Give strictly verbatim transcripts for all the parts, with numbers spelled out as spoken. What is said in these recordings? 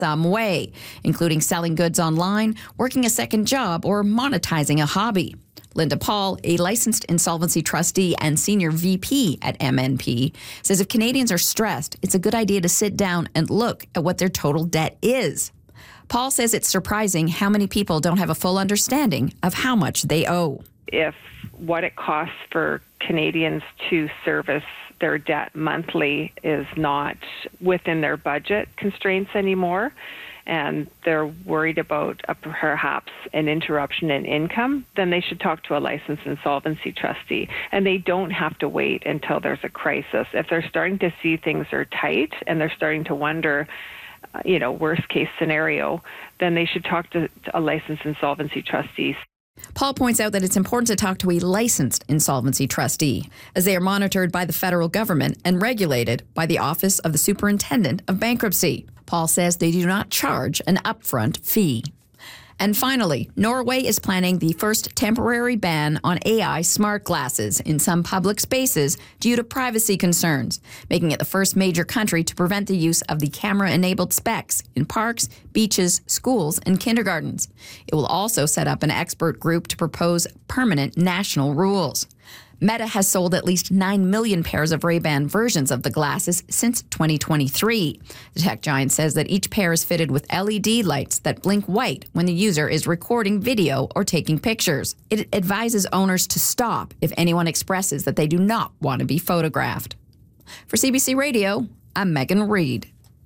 some way, including selling goods online, working a second job, or monetizing a hobby. Linda Paul, a licensed insolvency trustee and senior V P at M N P, says if Canadians are stressed, it's a good idea to sit down and look at what their total debt is. Paul says it's surprising how many people don't have a full understanding of how much they owe. If what it costs for Canadians to service their debt monthly is not within their budget constraints anymore, and they're worried about a, perhaps an interruption in income, then they should talk to a licensed insolvency trustee. And they don't have to wait until there's a crisis. If they're starting to see things are tight and they're starting to wonder, uh, you know, worst case scenario, then they should talk to, to a licensed insolvency trustee. Paul points out that it's important to talk to a licensed insolvency trustee, as they are monitored by the federal government and regulated by the Office of the Superintendent of Bankruptcy. Paul says they do not charge an upfront fee. And finally, Norway is planning the first temporary ban on A I smart glasses in some public spaces due to privacy concerns, making it the first major country to prevent the use of the camera-enabled specs in parks, beaches, schools, and kindergartens. It will also set up an expert group to propose permanent national rules. Meta has sold at least nine million pairs of Ray-Ban versions of the glasses since twenty twenty-three. The tech giant says that each pair is fitted with L E D lights that blink white when the user is recording video or taking pictures. It advises owners to stop if anyone expresses that they do not want to be photographed. For C B C Radio, I'm Megan Reid.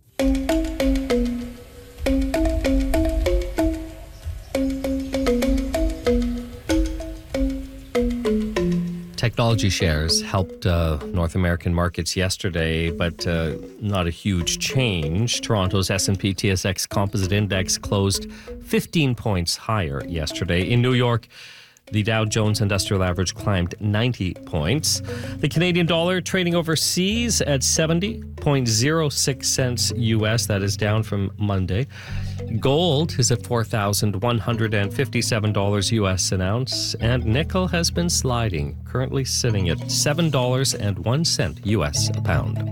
Technology shares helped uh, North American markets yesterday, but uh, not a huge change. Toronto's S and P T S X Composite Index closed fifteen points higher yesterday. In New York, the Dow Jones Industrial Average climbed ninety points. The Canadian dollar trading overseas at seventy point zero six cents U S. That is down from Monday. Gold is at four thousand one hundred fifty-seven dollars U S an ounce. And nickel has been sliding, currently sitting at seven dollars and one cent U S a pound.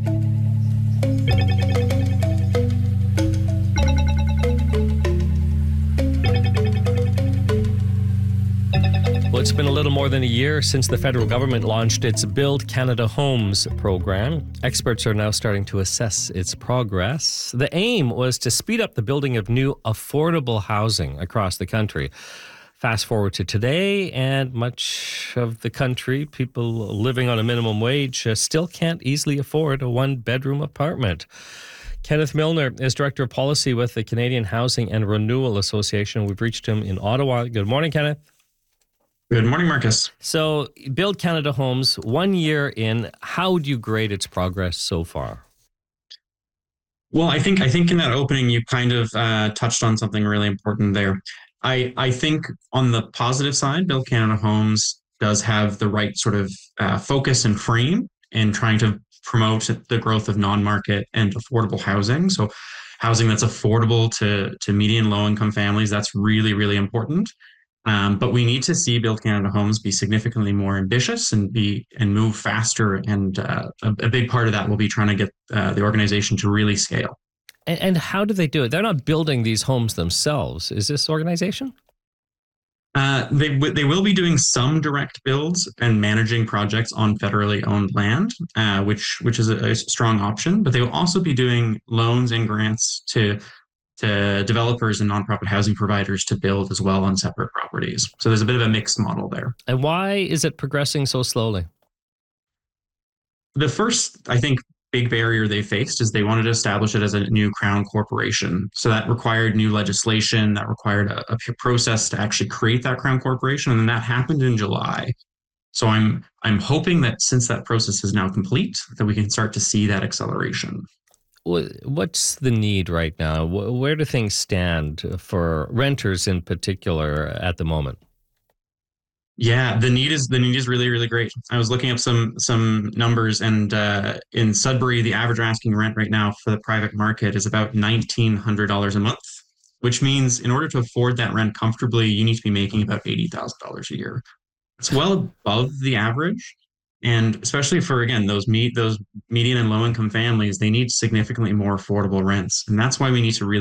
Well, it's been a little more than a year since the federal government launched its Build Canada Homes program. Experts are now starting to assess its progress. The aim was to speed up the building of new affordable housing across the country. Fast forward to today, and much of the country, people living on a minimum wage uh, still can't easily afford a one-bedroom apartment. Kenneth Milner is Director of Policy with the Canadian Housing and Renewal Association. We've reached him in Ottawa. Good morning, Kenneth. Good morning, Marcus. So, Build Canada Homes, one year in, how would you grade its progress so far? Well, I think I think in that opening, you kind of uh, touched on something really important there. I, I think on the positive side, Build Canada Homes does have the right sort of uh, focus and frame in trying to promote the growth of non-market and affordable housing. So housing that's affordable to, to median low-income families, that's really, really important. Um, but we need to see Build Canada Homes be significantly more ambitious and be and move faster. And uh, a, a big part of that will be trying to get uh, the organization to really scale. And, and how do they do it? They're not building these homes themselves. Is this organization? Uh, they w- they will be doing some direct builds and managing projects on federally owned land, uh, which which is a, a strong option. But they will also be doing loans and grants to to developers and nonprofit housing providers to build as well on separate properties. So there's a bit of a mixed model there. And why is it progressing so slowly? The first, I think, big barrier they faced is they wanted to establish it as a new Crown corporation. So that required new legislation, that required a, a process to actually create that Crown corporation. And then that happened in July. So I'm I'm hoping that since that process is now complete, that we can start to see that acceleration. What's the need right now? Where do things stand for renters in particular at the moment? Yeah, the need is the need is really, really great. I was looking up some some numbers, and uh, in Sudbury, the average asking rent right now for the private market is about nineteen hundred dollars a month, which means in order to afford that rent comfortably, you need to be making about eighty thousand dollars a year. It's well above the average. And especially for, again, those meet those median and low income families, they need significantly more affordable rents. And that's why we need to really